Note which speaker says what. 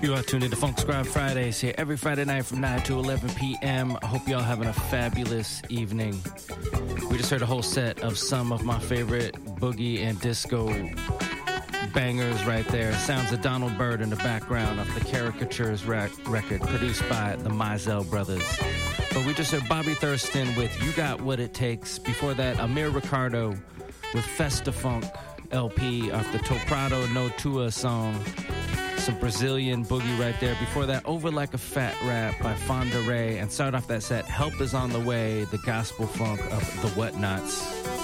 Speaker 1: You are tuned into Funk Squad Fridays here every Friday night from 9 to 11 p.m. I hope y'all having a fabulous evening. We just heard a whole set of some of my favorite boogie and disco bangers right there. Sounds of Donald Byrd in the background of the Caricatures record produced by the Mizell Brothers. But we just heard Bobby Thurston with You Got What It Takes. Before that, Amir Ricardo with Festa Funk LP off the Toprado No Tua song. Some Brazilian boogie right there. Before that, Over Like a Fat Rap by Fonda Ray. And start off that set, Help Is On The Way, the gospel funk of the Whatnots.